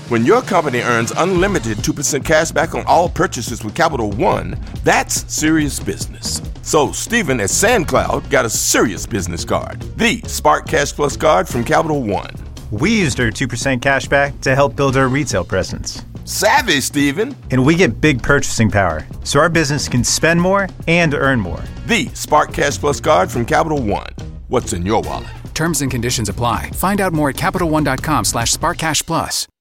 When your company earns unlimited 2% cash back on all purchases with Capital One, that's serious business. So Stephen at SandCloud got a serious business card, the Spark Cash Plus card from Capital One. We used our 2% cash back to help build our retail presence. Savvy, Stephen. And we get big purchasing power, so our business can spend more and earn more. The Spark Cash Plus card from Capital One. What's in your wallet? Terms and conditions apply. Find out more at CapitalOne.com/SparkCashPlus.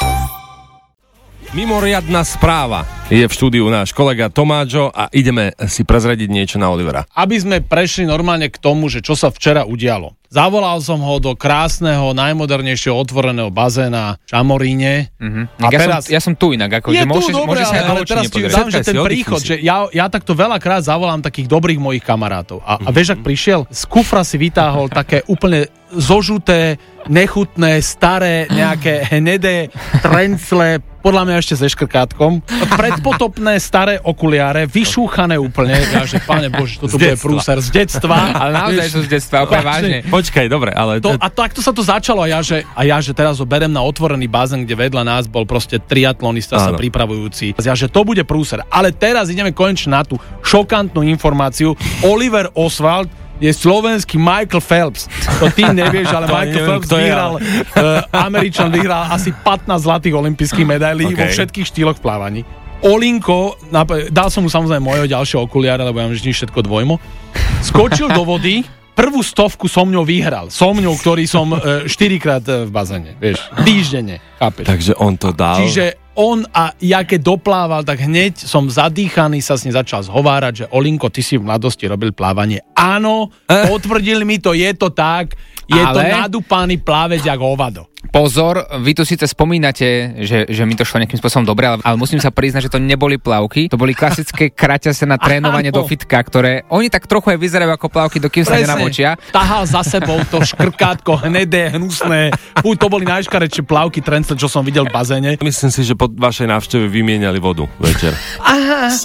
Mimoriadna správa. Je v štúdiu náš kolega Tomáčo a ideme si prezradiť niečo na Olivera. Aby sme prešli normálne k tomu, že čo sa včera udialo. Zavolal som ho do krásneho, najmodernejšieho otvoreného bazéna Čamoríne. A ja som tu inak. Ako, je že tu dobre, ale teraz ti dám, že ten príchod, že ja takto veľakrát zavolám takých dobrých mojich kamarátov. A vieš, ak prišiel, z kufra si vytáhol také úplne zožuté, nechutné, staré, nejaké hnedé trencle, podľa mňa ešte se škrkátkom, predpotopné staré okuliare, vyšúchané úplne, ja, že páne Bože, toto bude prúser z detstva. Ale naozaj sú z detstva, úplne vážne. Počkaj, dobre, ale... A takto sa to začalo a ja, že teraz ho berem na otvorený bazén, kde vedľa nás bol proste triatlonista sa pripravujúci. Ja, že to bude prúser. Ale teraz ideme konečne na tú šokantnú informáciu. Oliver Oswald je slovenský Michael Phelps. To ty nevieš, ale Michael Phelps vyhral, Američan vyhral asi 15 zlatých olympijských medailí vo všetkých štýloch plávaní. Olinko, dal som mu samozrejme mojho ďalšieho okuliara, lebo ja mám vždy všetko dvojmo, skočil do vody, prvú 100 so mňou vyhral. So mňou, ktorý som 4-krát v bazéne, vieš, týždenne, chápeš? Takže on to dal. Čiže on a ja keď doplával, tak hneď som zadýchaný, sa s ním začal zhovárať, že Olinko, ty si v mladosti robil plávanie. Áno, potvrdili mi to, je to tak, je to nadúpaný plávec jak hovado. Pozor, vy tu síce spomínate, že mi to šlo nejakým spôsobom dobre, ale musím sa priznať, že to neboli plavky, to boli klasické kraťase na trénovanie do fitka, ktoré oni tak trochu aj vyzerajú ako plavky, dokým sa nenamočia. Tahal za sebou to škrkátko, hnedé, hnusné. To boli najškarečšie plavky trencle, čo som videl v bazéne. Myslím si, že po vašej návšteve vymieniali vodu večer. Aha,